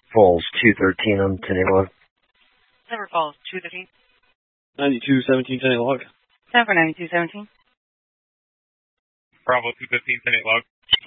Falls 213 on 10 log. Denver Falls 213. 9217 10 log. Denver 9217. Bravo 215 10 log.